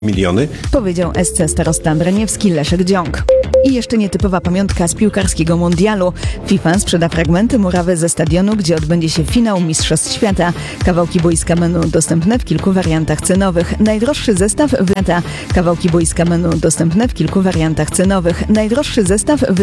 miliony. Powiedział SC starosta braniewski Leszek Dziąg. I jeszcze nietypowa pamiątka z piłkarskiego mundialu. FIFA sprzeda fragmenty murawy ze stadionu, gdzie odbędzie się finał Mistrzostw Świata. Kawałki boiska menu dostępne w kilku wariantach cenowych. Najdroższy zestaw Kawałki boiska menu dostępne w kilku wariantach cenowych. Najdroższy zestaw